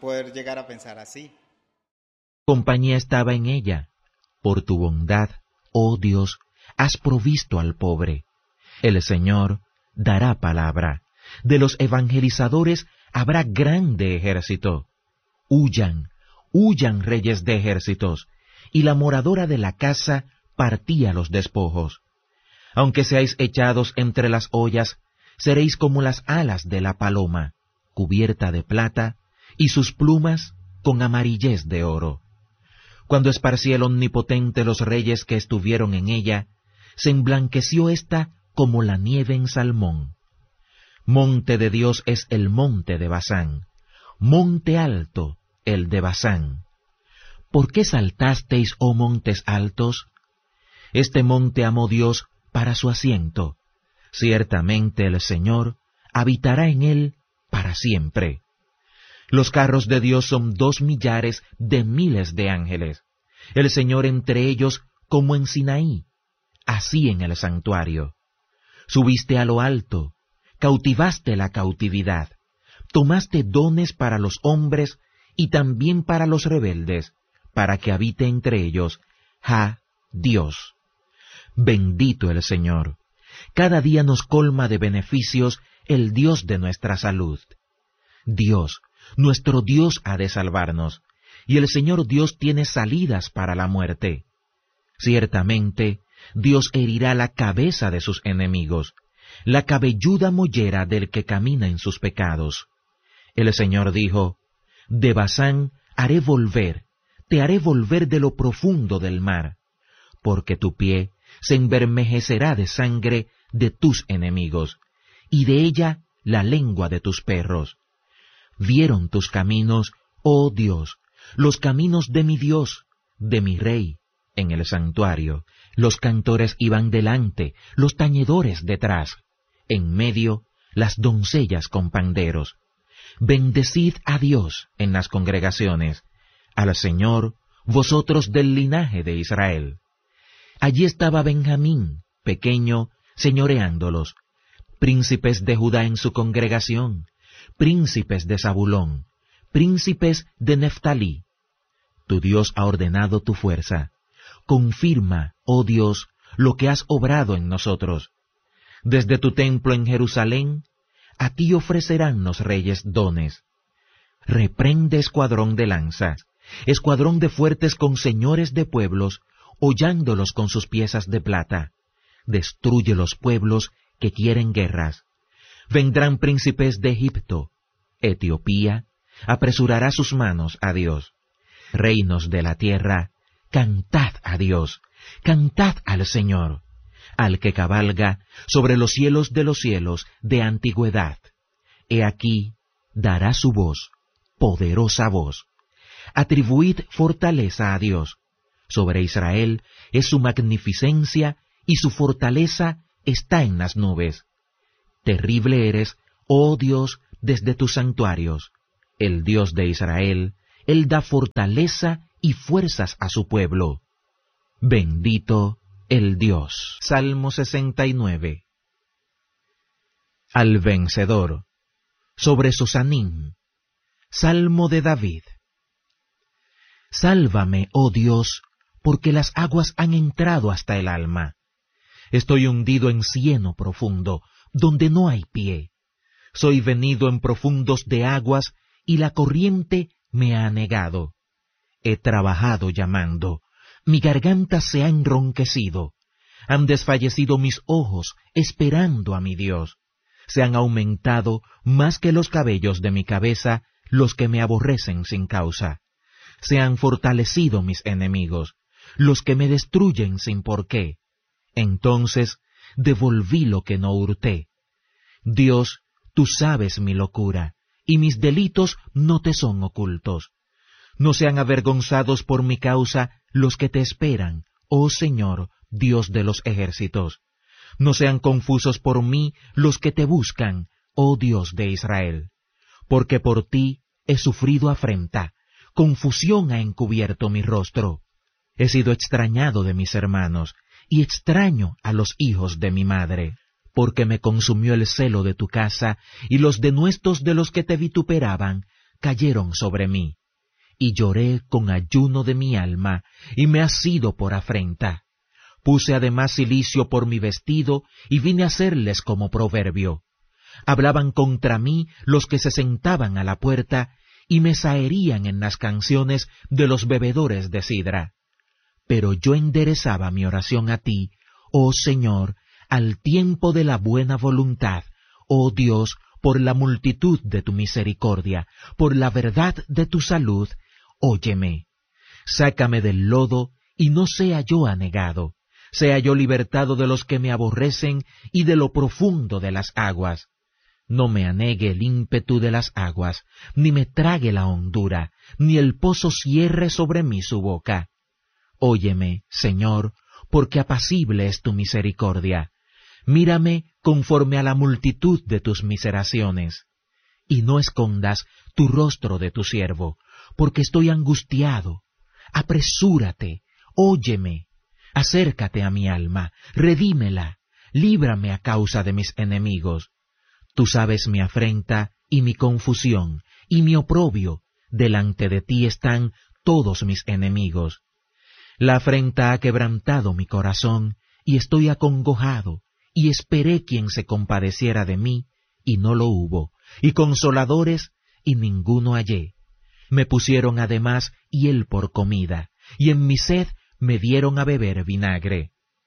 poder llegar a pensar así. Compañía estaba en ella. Por tu bondad, oh Dios, has provisto al pobre. El Señor dará palabra. De los evangelizadores habrá grande ejército. Huyan, huyan reyes de ejércitos, y la moradora de la casa partía los despojos. Aunque seáis echados entre las ollas, seréis como las alas de la paloma, cubierta de plata, y sus plumas con amarillez de oro. Cuando esparcía el Omnipotente los reyes que estuvieron en ella, se emblanqueció ésta como la nieve en Salmón. Monte de Dios es el monte de Basán, monte alto, el de Basán. ¿Por qué saltasteis, oh montes altos? Este monte amó Dios para su asiento. Ciertamente el Señor habitará en él para siempre. Los carros de Dios son 2 millares de miles de ángeles. El Señor entre ellos como en Sinaí, así en el santuario. Subiste a lo alto, cautivaste la cautividad, tomaste dones para los hombres y también para los rebeldes, para que habite entre ellos, Dios. Bendito el Señor. Cada día nos colma de beneficios el Dios de nuestra salud. Dios, nuestro Dios ha de salvarnos, y el Señor Dios tiene salidas para la muerte. Ciertamente, Dios herirá la cabeza de sus enemigos, la cabelluda mollera del que camina en sus pecados. El Señor dijo, de Basán te haré volver de lo profundo del mar, porque tu pie se envermejecerá de sangre de tus enemigos, y de ella la lengua de tus perros. Vieron tus caminos, oh Dios, los caminos de mi Dios, de mi Rey. En el santuario, los cantores iban delante, los tañedores detrás, en medio, las doncellas con panderos. Bendecid a Dios en las congregaciones, al Señor, vosotros del linaje de Israel. Allí estaba Benjamín, pequeño, señoreándolos, príncipes de Judá en su congregación, príncipes de Zabulón, príncipes de Neftalí. Tu Dios ha ordenado tu fuerza. Confirma, oh Dios, lo que has obrado en nosotros. Desde tu templo en Jerusalén, a ti ofrecerán los reyes dones. Reprende escuadrón de lanzas, escuadrón de fuertes con señores de pueblos, hollándolos con sus piezas de plata. Destruye los pueblos que quieren guerras. Vendrán príncipes de Egipto. Etiopía apresurará sus manos a Dios. Reinos de la tierra, cantad a Dios, cantad al Señor, al que cabalga sobre los cielos de los cielos de antigüedad. He aquí, dará su voz, poderosa voz. Atribuid fortaleza a Dios. Sobre Israel es su magnificencia y su fortaleza está en las nubes. Terrible eres, oh Dios, desde tus santuarios. El Dios de Israel, Él da fortaleza y fuerzas a su pueblo. Bendito el Dios. Salmo 69. Al vencedor. Sobre Sosanim. Salmo de David. Sálvame, oh Dios, porque las aguas han entrado hasta el alma. Estoy hundido en cieno profundo, donde no hay pie. Soy venido en profundos de aguas, y la corriente me ha anegado. He trabajado llamando, mi garganta se ha enronquecido. Han desfallecido mis ojos, esperando a mi Dios. Se han aumentado más que los cabellos de mi cabeza los que me aborrecen sin causa. Se han fortalecido mis enemigos, los que me destruyen sin por qué. Entonces devolví lo que no hurté. Dios, tú sabes mi locura, y mis delitos no te son ocultos. No sean avergonzados por mi causa los que te esperan, oh Señor, Dios de los ejércitos. No sean confusos por mí los que te buscan, oh Dios de Israel. Porque por ti he sufrido afrenta, confusión ha encubierto mi rostro. He sido extrañado de mis hermanos, y extraño a los hijos de mi madre. Porque me consumió el celo de tu casa, y los denuestos de los que te vituperaban cayeron sobre mí, y lloré con ayuno de mi alma, y me ha sido por afrenta. Puse además cilicio por mi vestido, y vine a hacerles como proverbio. Hablaban contra mí los que se sentaban a la puerta, y me zaherían en las canciones de los bebedores de sidra. Pero yo enderezaba mi oración a ti, oh Señor, al tiempo de la buena voluntad, oh Dios, por la multitud de tu misericordia, por la verdad de tu salud, óyeme. Sácame del lodo, y no sea yo anegado, sea yo libertado de los que me aborrecen y de lo profundo de las aguas. No me anegue el ímpetu de las aguas, ni me trague la hondura, ni el pozo cierre sobre mí su boca. Óyeme, Señor, porque apacible es tu misericordia. Mírame conforme a la multitud de tus miseraciones. Y no escondas tu rostro de tu siervo, porque estoy angustiado. Apresúrate, óyeme. Acércate a mi alma, redímela, líbrame a causa de mis enemigos. Tú sabes mi afrenta y mi confusión, y mi oprobio, delante de ti están todos mis enemigos. La afrenta ha quebrantado mi corazón, y estoy acongojado, y esperé quien se compadeciera de mí, y no lo hubo, y consoladores, y ninguno hallé. Me pusieron además hiel por comida, y en mi sed me dieron a beber vinagre.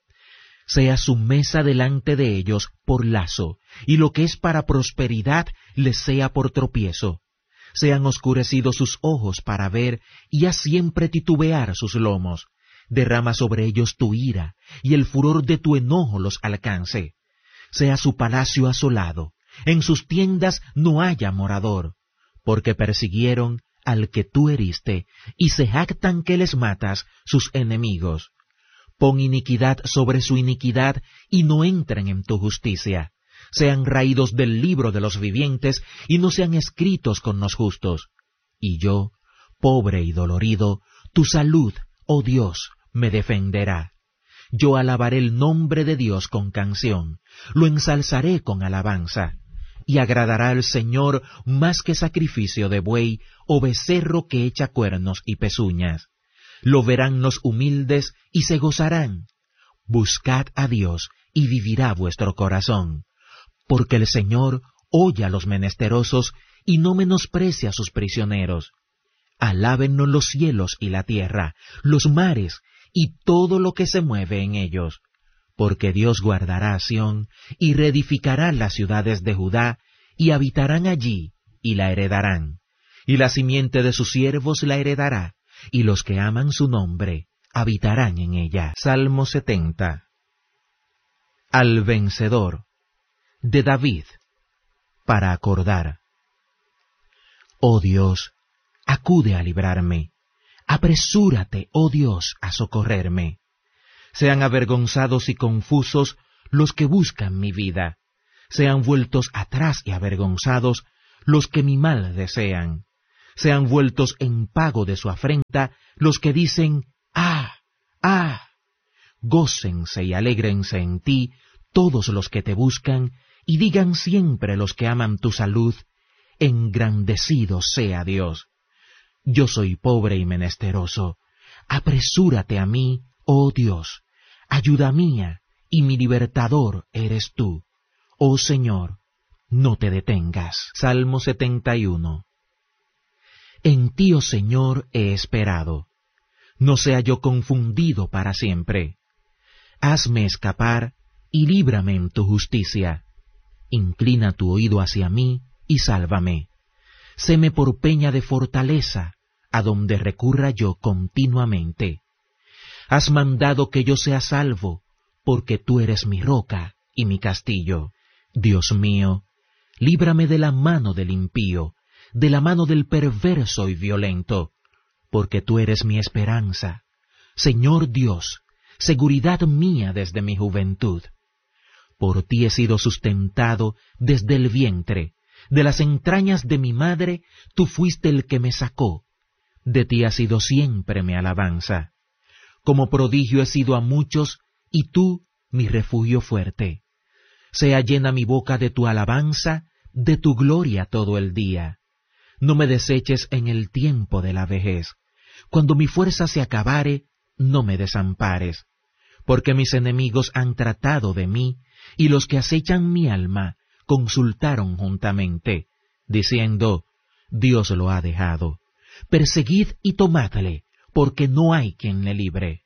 Sea su mesa delante de ellos por lazo, y lo que es para prosperidad les sea por tropiezo. Sean oscurecidos sus ojos para ver, y haz siempre titubear sus lomos. Derrama sobre ellos tu ira, y el furor de tu enojo los alcance. Sea su palacio asolado, en sus tiendas no haya morador, porque persiguieron al que tú heriste, y se jactan que les matas sus enemigos. Pon iniquidad sobre su iniquidad, y no entren en tu justicia. Sean raídos del libro de los vivientes, y no sean escritos con los justos. Y yo, pobre y dolorido, tu salud, oh Dios, me defenderá. Yo alabaré el nombre de Dios con canción, lo ensalzaré con alabanza. Y agradará al Señor más que sacrificio de buey o becerro que echa cuernos y pezuñas. Lo verán los humildes y se gozarán. Buscad a Dios y vivirá vuestro corazón, porque el Señor oye a los menesterosos y no menosprecia a sus prisioneros. Alábennos los cielos y la tierra, los mares y todo lo que se mueve en ellos, porque Dios guardará a Sión y reedificará las ciudades de Judá, y habitarán allí y la heredarán, y la simiente de sus siervos la heredará, y los que aman su nombre habitarán en ella. Salmo 70. Al vencedor, de David, para acordar. Oh Dios, acude a librarme. Apresúrate, oh Dios, a socorrerme. Sean avergonzados y confusos los que buscan mi vida. Sean vueltos atrás y avergonzados los que mi mal desean. Sean vueltos en pago de su afrenta los que dicen, ¡ah! ¡ah! Gócense y alégrense en ti todos los que te buscan, y digan siempre los que aman tu salud, engrandecido sea Dios. Yo soy pobre y menesteroso. Apresúrate a mí, oh Dios, ayuda mía, y mi libertador eres tú. Oh Señor, no te detengas. Salmo 71. En ti, oh Señor, he esperado. No sea yo confundido para siempre. Hazme escapar y líbrame en tu justicia. Inclina tu oído hacia mí y sálvame. Séme por peña de fortaleza, a donde recurra yo continuamente. Has mandado que yo sea salvo, porque tú eres mi roca y mi castillo. Dios mío, líbrame de la mano del impío, de la mano del perverso y violento, porque tú eres mi esperanza. Señor Dios, seguridad mía desde mi juventud. Por ti he sido sustentado desde el vientre, de las entrañas de mi madre tú fuiste el que me sacó. De ti ha sido siempre mi alabanza. Como prodigio he sido a muchos, y tú mi refugio fuerte. Sea llena mi boca de tu alabanza, de tu gloria todo el día. No me deseches en el tiempo de la vejez. Cuando mi fuerza se acabare, no me desampares. Porque mis enemigos han tratado de mí, y los que acechan mi alma consultaron juntamente, diciendo, Dios lo ha dejado. Perseguid y tomadle, porque no hay quien le libre.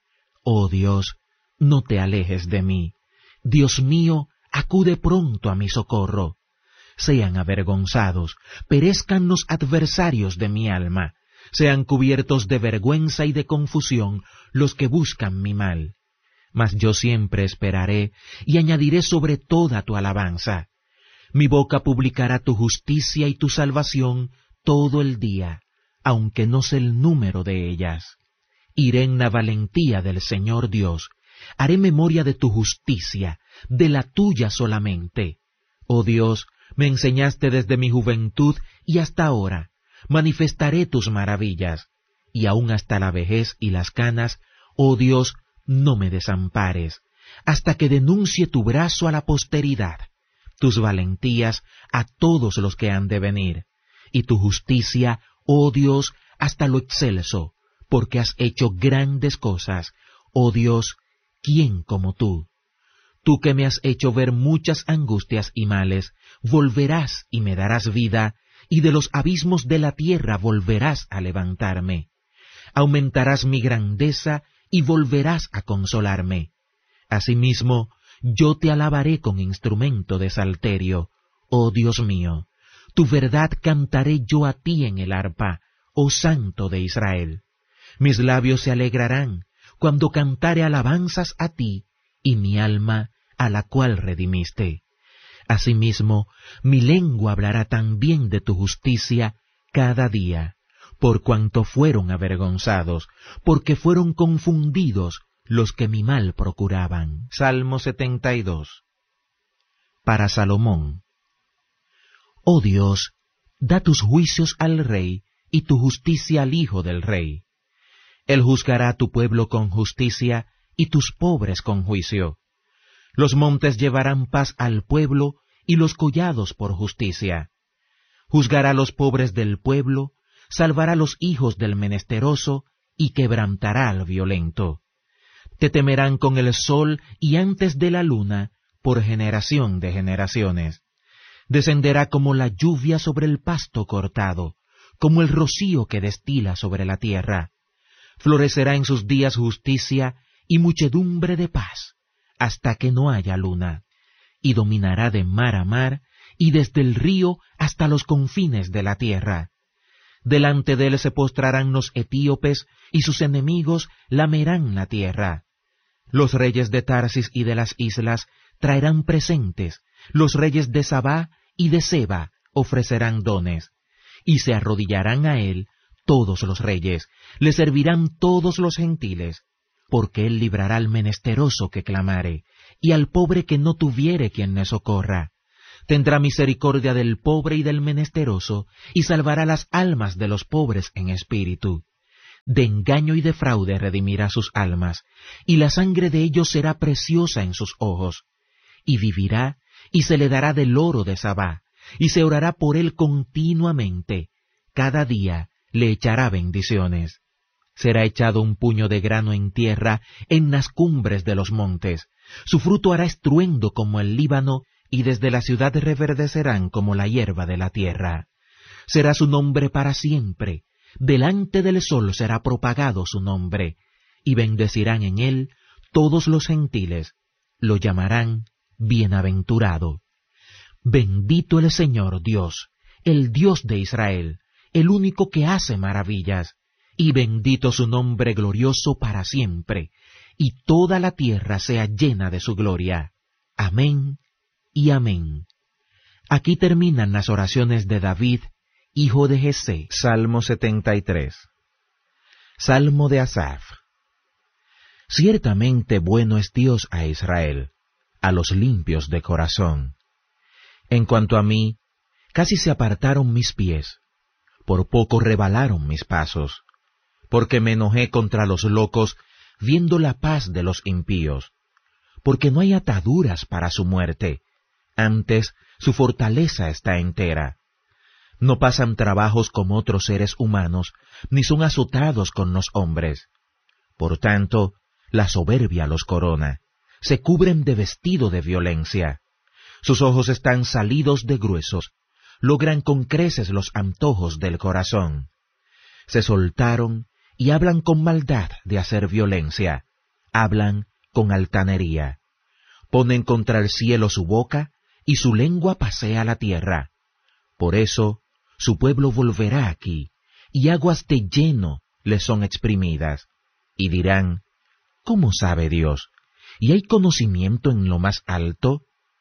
Oh Dios, no te alejes de mí. Dios mío, acude pronto a mi socorro. Sean avergonzados, perezcan los adversarios de mi alma, sean cubiertos de vergüenza y de confusión los que buscan mi mal. Mas yo siempre esperaré y añadiré sobre toda tu alabanza. Mi boca publicará tu justicia y tu salvación todo el día, aunque no sé el número de ellas. Iré en la valentía del Señor Dios, haré memoria de tu justicia, de la tuya solamente. Oh Dios, me enseñaste desde mi juventud y hasta ahora, manifestaré tus maravillas, y aun hasta la vejez y las canas, oh Dios, no me desampares, hasta que denuncie tu brazo a la posteridad, tus valentías a todos los que han de venir, y tu justicia, oh Dios, hasta lo excelso, porque has hecho grandes cosas, oh Dios, ¿quién como tú? Tú que me has hecho ver muchas angustias y males, volverás y me darás vida, y de los abismos de la tierra volverás a levantarme. Aumentarás mi grandeza y volverás a consolarme. Asimismo, yo te alabaré con instrumento de salterio, oh Dios mío. Tu verdad cantaré yo a ti en el arpa, oh Santo de Israel. Mis labios se alegrarán cuando cantare alabanzas a ti, y mi alma a la cual redimiste. Asimismo, mi lengua hablará también de tu justicia cada día, por cuanto fueron avergonzados, porque fueron confundidos los que mi mal procuraban. Salmo 72. Para Salomón. Oh Dios, da tus juicios al rey, y tu justicia al hijo del rey. Él juzgará a tu pueblo con justicia, y tus pobres con juicio. Los montes llevarán paz al pueblo, y los collados por justicia. Juzgará a los pobres del pueblo, salvará a los hijos del menesteroso, y quebrantará al violento. Te temerán con el sol y antes de la luna, por generación de generaciones. Descenderá como la lluvia sobre el pasto cortado, como el rocío que destila sobre la tierra. Florecerá en sus días justicia y muchedumbre de paz, hasta que no haya luna, y dominará de mar a mar, y desde el río hasta los confines de la tierra. Delante de él se postrarán los etíopes, y sus enemigos lamerán la tierra. Los reyes de Tarsis y de las islas traerán presentes, los reyes de Sabá y de Seba ofrecerán dones, y se arrodillarán a él todos los reyes, le servirán todos los gentiles, porque él librará al menesteroso que clamare, y al pobre que no tuviere quien le socorra. Tendrá misericordia del pobre y del menesteroso, y salvará las almas de los pobres en espíritu. De engaño y de fraude redimirá sus almas, y la sangre de ellos será preciosa en sus ojos. Y vivirá, y se le dará del oro de Sabá, y se orará por él continuamente. Cada día le echará bendiciones. Será echado un puño de grano en tierra en las cumbres de los montes. Su fruto hará estruendo como el Líbano, y desde la ciudad reverdecerán como la hierba de la tierra. Será su nombre para siempre, delante del sol será propagado su nombre, y bendecirán en él todos los gentiles, lo llamarán bienaventurado. Bendito el Señor Dios, el Dios de Israel, el único que hace maravillas, y bendito su nombre glorioso para siempre, y toda la tierra sea llena de su gloria. Amén y amén. Aquí terminan las oraciones de David, hijo de Jesé. Salmo 73. Salmo de Asaf. Ciertamente bueno es Dios a Israel, a los limpios de corazón. En cuanto a mí, casi se apartaron mis pies, por poco rebalaron mis pasos, porque me enojé contra los locos, viendo la paz de los impíos, porque no hay ataduras para su muerte, antes su fortaleza está entera. No pasan trabajos como otros seres humanos, ni son azotados con los hombres. Por tanto, la soberbia los corona, se cubren de vestido de violencia. Sus ojos están salidos de gruesos, logran con creces los antojos del corazón. Se soltaron y hablan con maldad de hacer violencia, hablan con altanería. Ponen contra el cielo su boca y su lengua pasea la tierra. Por eso, su pueblo volverá aquí, y aguas de lleno le son exprimidas. Y dirán, ¿cómo sabe Dios? ¿Y hay conocimiento en lo más alto?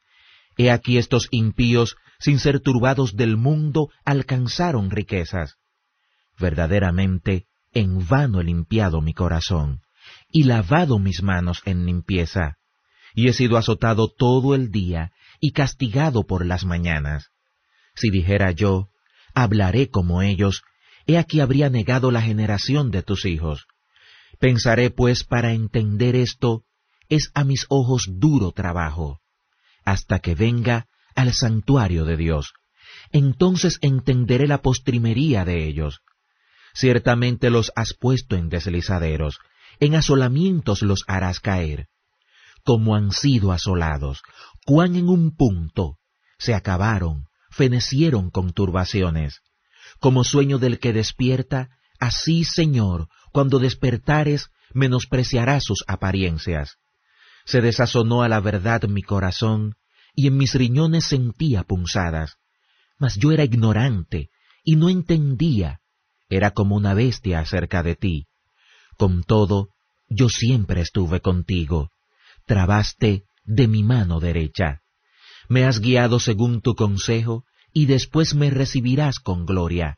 He aquí estos impíos, sin ser turbados del mundo, alcanzaron riquezas. Verdaderamente, en vano he limpiado mi corazón, y lavado mis manos en limpieza, y he sido azotado todo el día, y castigado por las mañanas. Si dijera yo, hablaré como ellos, he aquí habría negado la generación de tus hijos. Pensaré pues para entender esto, es a mis ojos duro trabajo, hasta que venga al santuario de Dios. Entonces entenderé la postrimería de ellos. Ciertamente los has puesto en deslizaderos, en asolamientos los harás caer. Como han sido asolados, cuán en un punto se acabaron, fenecieron con turbaciones. Como sueño del que despierta, así, Señor, cuando despertares, menospreciarás sus apariencias. Se desazonó a la verdad mi corazón, y en mis riñones sentía punzadas. Mas yo era ignorante, y no entendía, era como una bestia acerca de ti. Con todo, yo siempre estuve contigo, trabaste de mi mano derecha. Me has guiado según tu consejo, y después me recibirás con gloria.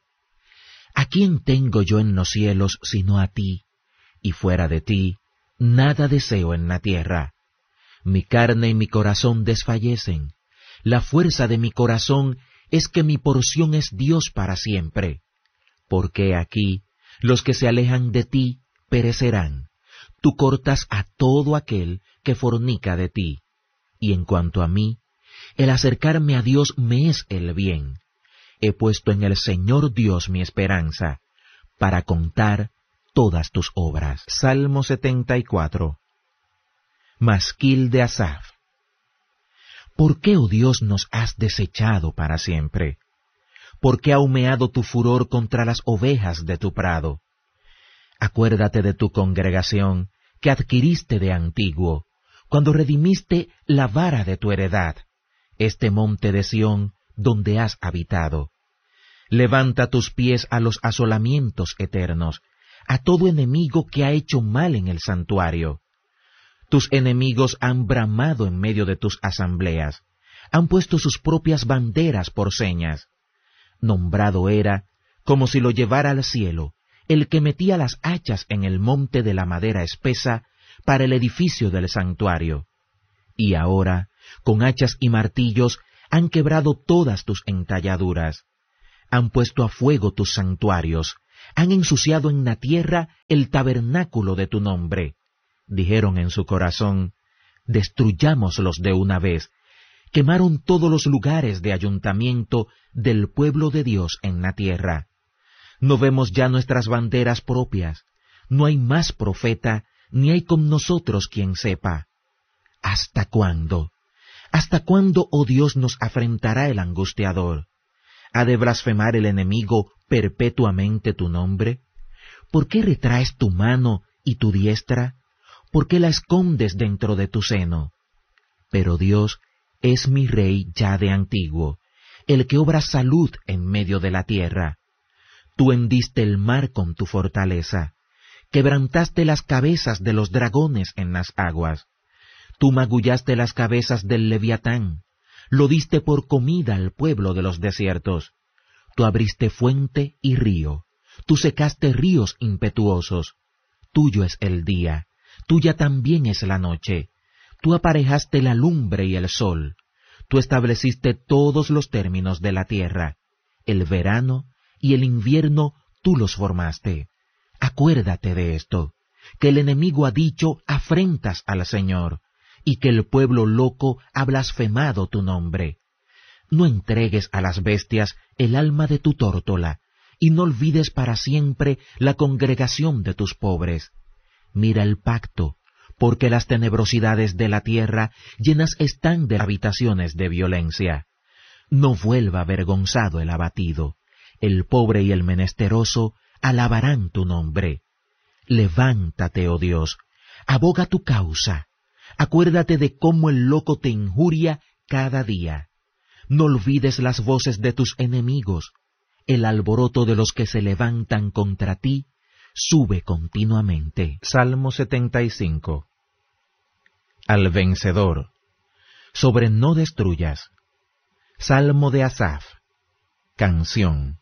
¿A quién tengo yo en los cielos sino a ti? Y fuera de ti, nada deseo en la tierra. Mi carne y mi corazón desfallecen. La fuerza de mi corazón es que mi porción es Dios para siempre. Porque aquí, los que se alejan de ti perecerán. Tú cortas a todo aquel que fornica de ti. Y en cuanto a mí, el acercarme a Dios me es el bien. He puesto en el Señor Dios mi esperanza, para contar todas tus obras. Salmo 74. Masquil de Asaf. ¿Por qué, oh Dios, nos has desechado para siempre? ¿Por qué ha humeado tu furor contra las ovejas de tu prado? Acuérdate de tu congregación, que adquiriste de antiguo, cuando redimiste la vara de tu heredad, este monte de Sión, donde has habitado. Levanta tus pies a los asolamientos eternos, a todo enemigo que ha hecho mal en el santuario. Tus enemigos han bramado en medio de tus asambleas, han puesto sus propias banderas por señas. Nombrado era, como si lo llevara al cielo, el que metía las hachas en el monte de la madera espesa para el edificio del santuario. Y ahora, con hachas y martillos, han quebrado todas tus entalladuras. Han puesto a fuego tus santuarios, han ensuciado en la tierra el tabernáculo de tu nombre. Dijeron en su corazón, destruyámoslos de una vez. Quemaron todos los lugares de ayuntamiento del pueblo de Dios en la tierra. No vemos ya nuestras banderas propias, no hay más profeta, ni hay con nosotros quien sepa. ¿Hasta cuándo? ¿Hasta cuándo, oh Dios, nos afrentará el angustiador? ¿Ha de blasfemar el enemigo perpetuamente tu nombre? ¿Por qué retraes tu mano y tu diestra? ¿Por qué la escondes dentro de tu seno? Pero Dios es mi Rey ya de antiguo, el que obra salud en medio de la tierra. Tú hendiste el mar con tu fortaleza, quebrantaste las cabezas de los dragones en las aguas. Tú magullaste las cabezas del Leviatán, lo diste por comida al pueblo de los desiertos. Tú abriste fuente y río, tú secaste ríos impetuosos. Tuyo es el día, tuya también es la noche. Tú aparejaste la lumbre y el sol. Tú estableciste todos los términos de la tierra. El verano y el invierno tú los formaste. Acuérdate de esto, que el enemigo ha dicho afrentas al Señor, y que el pueblo loco ha blasfemado tu nombre. no entregues a las bestias el alma de tu tórtola, y no olvides para siempre la congregación de tus pobres. Mira el pacto, porque las tenebrosidades de la tierra llenas están de habitaciones de violencia. No vuelva avergonzado el abatido, el pobre y el menesteroso alabarán tu nombre. Levántate, oh Dios, aboga tu causa, acuérdate de cómo el loco te injuria cada día. No olvides las voces de tus enemigos, el alboroto de los que se levantan contra ti sube continuamente. Salmo 75. Al vencedor, sobre no destruyas. Salmo de Asaf, canción.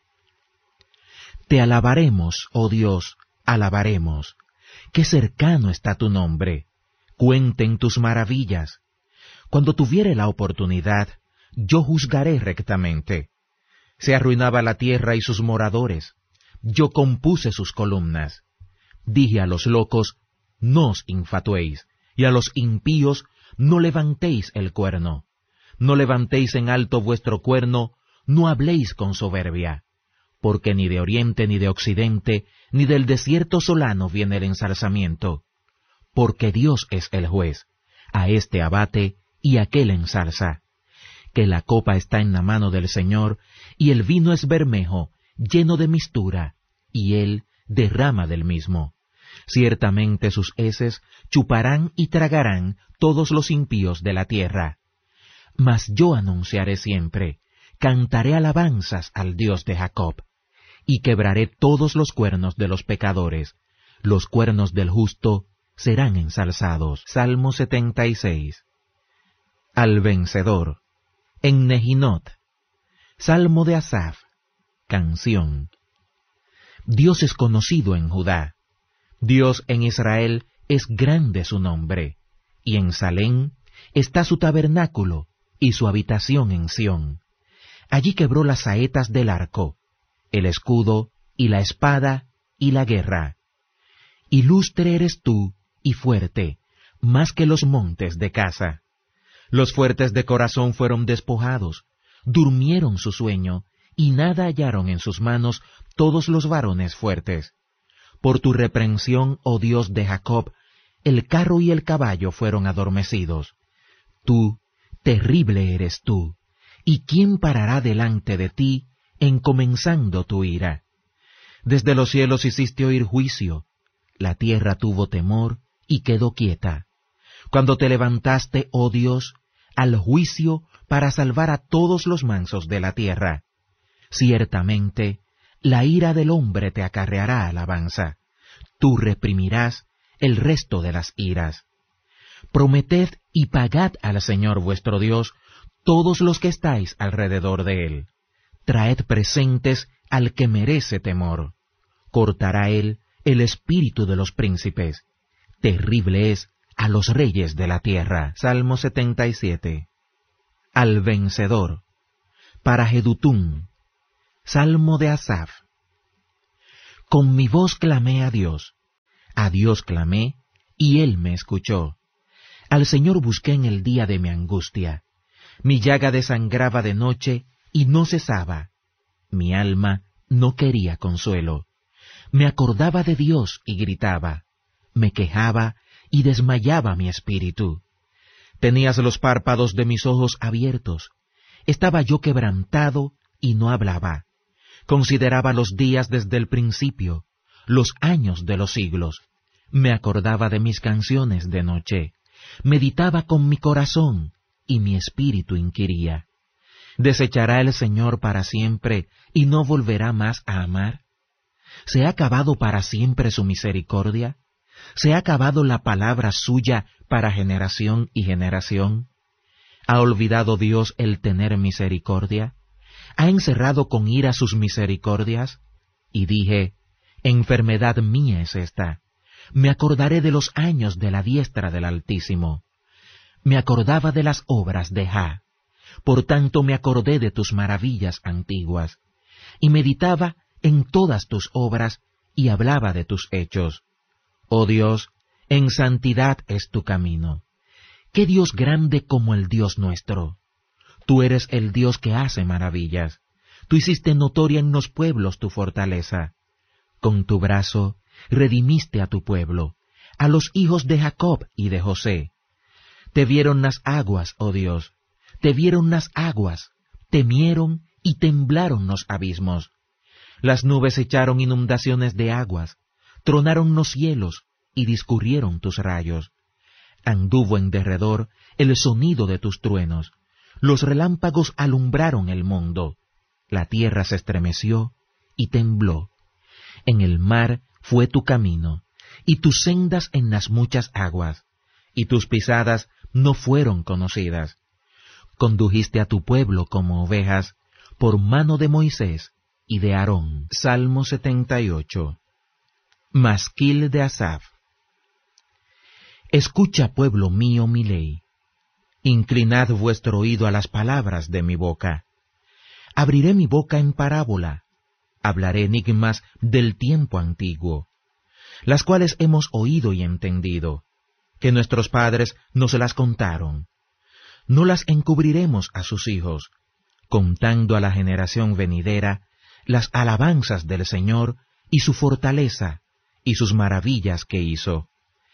Te alabaremos, oh Dios, alabaremos. Qué cercano está tu nombre. Cuenten tus maravillas. Cuando tuviere la oportunidad, yo juzgaré rectamente. Se arruinaba la tierra y sus moradores. Yo compuse sus columnas. Dije a los locos, no os infatuéis, y a los impíos, no levantéis el cuerno. No levantéis en alto vuestro cuerno, no habléis con soberbia. Porque ni de oriente ni de occidente, ni del desierto solano viene el ensalzamiento. Porque Dios es el juez, a éste abate y aquel ensalza. Que la copa está en la mano del Señor, y el vino es bermejo, lleno de mistura, y él derrama del mismo. Ciertamente sus heces chuparán y tragarán todos los impíos de la tierra. Mas yo anunciaré siempre, cantaré alabanzas al Dios de Jacob, y quebraré todos los cuernos de los pecadores, los cuernos del justo serán ensalzados. Salmo 76. Al vencedor, en Nehinot. Salmo de Asaf, canción. Dios es conocido en Judá, Dios en Israel es grande su nombre, y en Salem está su tabernáculo y su habitación en Sión. Allí quebró las saetas del arco, el escudo y la espada y la guerra. Ilustre eres tú y fuerte, más que los montes de Casa. Los fuertes de corazón fueron despojados, durmieron su sueño, y nada hallaron en sus manos todos los varones fuertes. Por tu reprensión, oh Dios de Jacob, el carro y el caballo fueron adormecidos. Tú, terrible eres tú, ¿y quién parará delante de ti, encomenzando tu ira? Desde los cielos hiciste oír juicio, la tierra tuvo temor y quedó quieta. Cuando te levantaste, oh Dios, al juicio para salvar a todos los mansos de la tierra. Ciertamente, la ira del hombre te acarreará alabanza. Tú reprimirás el resto de las iras. Prometed y pagad al Señor vuestro Dios todos los que estáis alrededor de él. Traed presentes al que merece temor. Cortará él el espíritu de los príncipes. Terrible es a los reyes de la tierra. Salmo 77. Al vencedor. Para Jedutún. Salmo de Asaf. Con mi voz clamé a Dios clamé, y él me escuchó. Al Señor busqué en el día de mi angustia. Mi llaga desangraba de noche y no cesaba. Mi alma no quería consuelo. Me acordaba de Dios y gritaba. Me quejaba y desmayaba mi espíritu. Tenías los párpados de mis ojos abiertos. Estaba yo quebrantado y no hablaba. Consideraba los días desde el principio, los años de los siglos. Me acordaba de mis canciones de noche. Meditaba con mi corazón, y mi espíritu inquiría. ¿Desechará el Señor para siempre, y no volverá más a amar? ¿Se ha acabado para siempre su misericordia? ¿Se ha acabado la palabra suya para generación y generación? ¿Ha olvidado Dios el tener misericordia? ¿Ha encerrado con ira sus misericordias? Y dije, enfermedad mía es esta. Me acordaré de los años de la diestra del Altísimo. Me acordaba de las obras de Jah. Por tanto me acordé de tus maravillas antiguas. Y meditaba en todas tus obras y hablaba de tus hechos. Oh Dios, en santidad es tu camino. ¿Qué Dios grande como el Dios nuestro? Tú eres el Dios que hace maravillas. Tú hiciste notoria en los pueblos tu fortaleza. Con tu brazo redimiste a tu pueblo, a los hijos de Jacob y de José. Te vieron las aguas, oh Dios, te vieron las aguas, temieron y temblaron los abismos. Las nubes echaron inundaciones de aguas, tronaron los cielos y discurrieron tus rayos. Anduvo en derredor el sonido de tus truenos, los relámpagos alumbraron el mundo, la tierra se estremeció y tembló. En el mar fue tu camino, y tus sendas en las muchas aguas, y tus pisadas no fueron conocidas. Condujiste a tu pueblo como ovejas, por mano de Moisés y de Aarón. Salmo 78. Masquil de Asaf. Escucha, pueblo mío, mi ley. Inclinad vuestro oído a las palabras de mi boca. Abriré mi boca en parábola, hablaré enigmas del tiempo antiguo, las cuales hemos oído y entendido, que nuestros padres nos las contaron. No las encubriremos a sus hijos, contando a la generación venidera las alabanzas del Señor y su fortaleza y sus maravillas que hizo.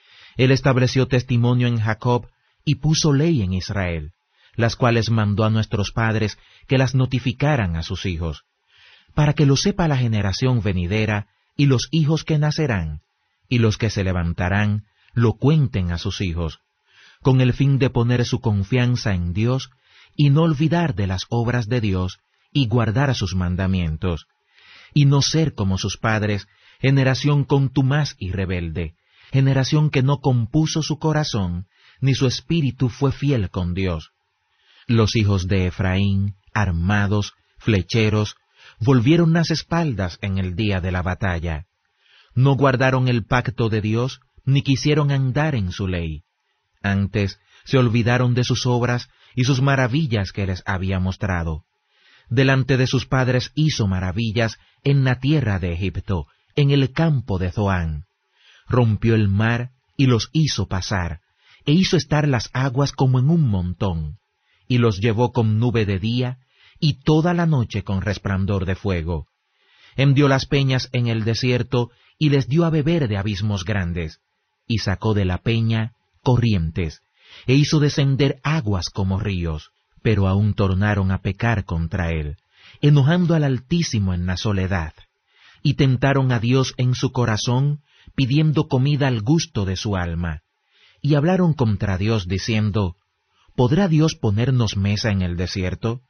Él estableció testimonio en Jacob y puso ley en Israel, las cuales mandó a nuestros padres que las notificaran a sus hijos, para que lo sepa la generación venidera y los hijos que nacerán, y los que se levantarán lo cuenten a sus hijos, con el fin de poner su confianza en Dios y no olvidar de las obras de Dios y guardar sus mandamientos, y no ser como sus padres, generación contumaz y rebelde, generación que no compuso su corazón, ni su espíritu fue fiel con Dios. Los hijos de Efraín, armados, flecheros, volvieron las espaldas en el día de la batalla. No guardaron el pacto de Dios, ni quisieron andar en su ley. Antes se olvidaron de sus obras y sus maravillas que les había mostrado. Delante de sus padres hizo maravillas en la tierra de Egipto, en el campo de Zoán. Rompió el mar y los hizo pasar, e hizo estar las aguas como en un montón, y los llevó con nube de día, y toda la noche con resplandor de fuego. Hendió las peñas en el desierto, y les dio a beber de abismos grandes, y sacó de la peña corrientes, e hizo descender aguas como ríos, pero aún tornaron a pecar contra él, enojando al Altísimo en la soledad, y tentaron a Dios en su corazón, pidiendo comida al gusto de su alma, y hablaron contra Dios diciendo, ¿podrá Dios ponernos mesa en el desierto?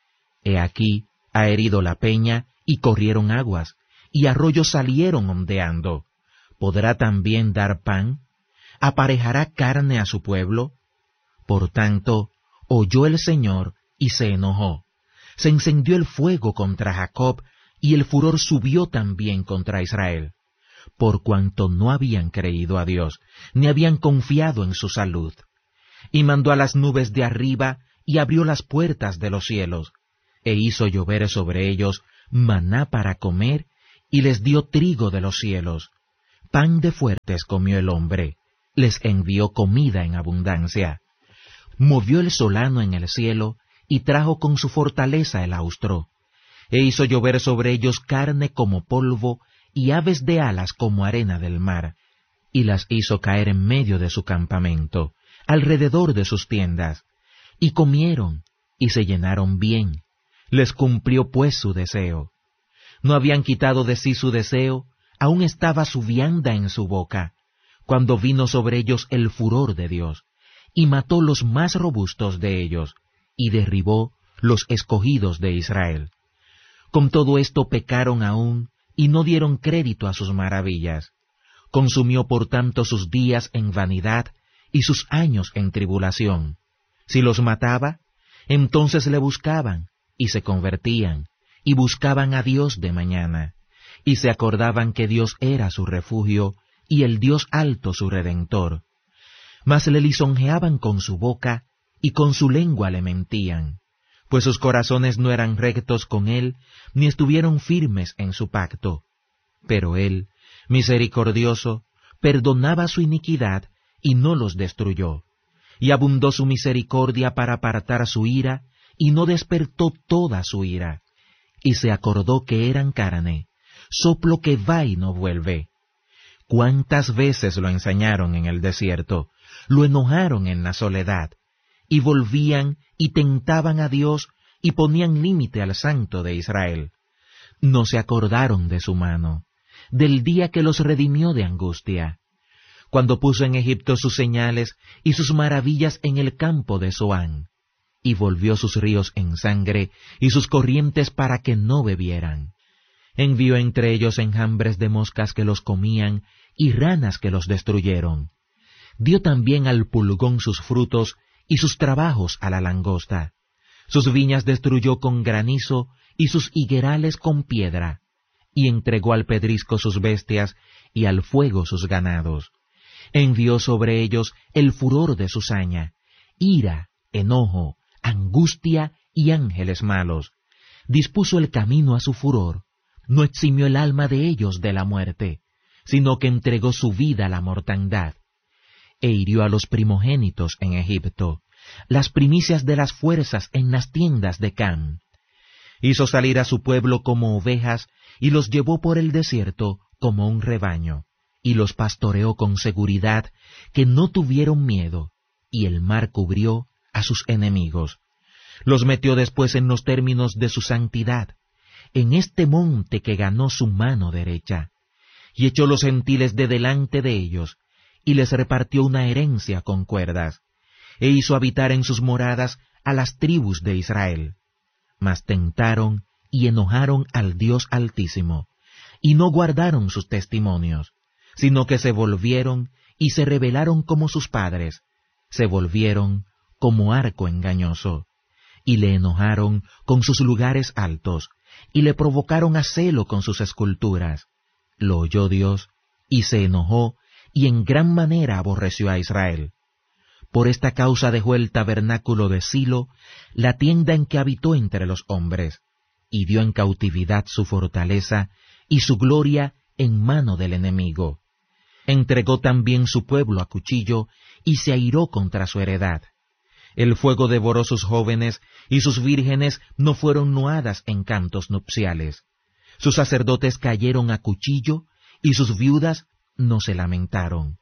He aquí, ha herido la peña, y corrieron aguas, y arroyos salieron ondeando. ¿Podrá también dar pan? ¿Aparejará carne a su pueblo? Por tanto, oyó el Señor, y se enojó. Se encendió el fuego contra Jacob, y el furor subió también contra Israel, por cuanto no habían creído a Dios, ni habían confiado en su salud. Y mandó a las nubes de arriba, y abrió las puertas de los cielos, e hizo llover sobre ellos maná para comer, y les dio trigo de los cielos. Pan de fuertes comió el hombre, les envió comida en abundancia. Movió el solano en el cielo, y trajo con su fortaleza el austro, e hizo llover sobre ellos carne como polvo, y aves de alas como arena del mar, y las hizo caer en medio de su campamento, alrededor de sus tiendas, y comieron, y se llenaron bien, les cumplió pues su deseo. No habían quitado de sí su deseo, aún estaba su vianda en su boca, cuando vino sobre ellos el furor de Dios, y mató los más robustos de ellos, y derribó los escogidos de Israel. Con todo esto pecaron aún, y no dieron crédito a sus maravillas. Consumió por tanto sus días en vanidad, y sus años en tribulación. Si los mataba, entonces le buscaban, y se convertían, y buscaban a Dios de mañana, y se acordaban que Dios era su refugio, y el Dios alto su redentor. Mas le lisonjeaban con su boca, y con su lengua le mentían, pues sus corazones no eran rectos con él, ni estuvieron firmes en su pacto. Pero él, misericordioso, perdonaba su iniquidad, y no los destruyó, y abundó su misericordia para apartar su ira, y no despertó toda su ira, y se acordó que eran carne, soplo que va y no vuelve. ¿Cuántas veces lo ensañaron en el desierto, lo enojaron en la soledad, y volvían y tentaban a Dios y ponían límite al Santo de Israel? No se acordaron de su mano, del día que los redimió de angustia, cuando puso en Egipto sus señales y sus maravillas en el campo de Zoán, y volvió sus ríos en sangre y sus corrientes para que no bebieran. Envió entre ellos enjambres de moscas que los comían y ranas que los destruyeron. Dio también al pulgón sus frutos y sus trabajos a la langosta. Sus viñas destruyó con granizo y sus higuerales con piedra, y entregó al pedrisco sus bestias y al fuego sus ganados. Envió sobre ellos el furor de su saña, ira, enojo, angustia y ángeles malos. Dispuso el camino a su furor, no eximió el alma de ellos de la muerte, sino que entregó su vida a la mortandad. E hirió a los primogénitos en Egipto, las primicias de las fuerzas en las tiendas de Cam. Hizo salir a su pueblo como ovejas, y los llevó por el desierto como un rebaño, y los pastoreó con seguridad, que no tuvieron miedo, y el mar cubrió a sus enemigos. Los metió después en los términos de su santidad, en este monte que ganó su mano derecha, y echó los gentiles de delante de ellos, y les repartió una herencia con cuerdas, e hizo habitar en sus moradas a las tribus de Israel. Mas tentaron y enojaron al Dios Altísimo, y no guardaron sus testimonios, sino que se volvieron y se rebelaron como sus padres, se volvieron como arco engañoso, y le enojaron con sus lugares altos, y le provocaron a celo con sus esculturas. Lo oyó Dios, y se enojó, y en gran manera aborreció a Israel. Por esta causa dejó el tabernáculo de Silo, la tienda en que habitó entre los hombres, y dio en cautividad su fortaleza y su gloria en mano del enemigo. Entregó también su pueblo a cuchillo, y se airó contra su heredad. El fuego devoró sus jóvenes, y sus vírgenes no fueron nuadas en cantos nupciales. Sus sacerdotes cayeron a cuchillo, y sus viudas no se lamentaron.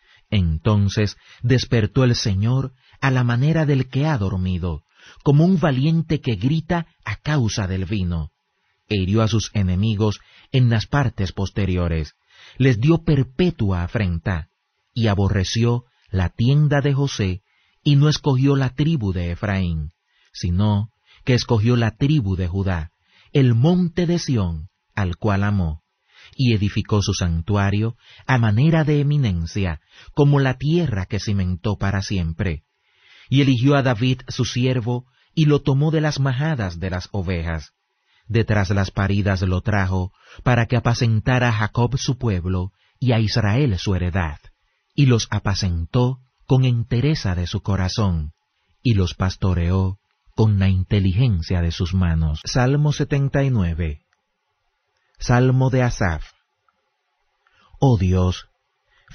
Entonces despertó el Señor a la manera del que ha dormido, como un valiente que grita a causa del vino. E hirió a sus enemigos en las partes posteriores, les dio perpetua afrenta, y aborreció la tienda de José, y no escogió la tribu de Efraín, sino que escogió la tribu de Judá, el monte de Sión, al cual amó, y edificó su santuario a manera de eminencia, como la tierra que cimentó para siempre. Y eligió a David su siervo, y lo tomó de las majadas de las ovejas. Detrás las paridas lo trajo, para que apacentara a Jacob su pueblo, y a Israel su heredad. Y los apacentó con entereza de su corazón, y los pastoreó con la inteligencia de sus manos. Salmo 79. Salmo de Asaf. Oh Dios,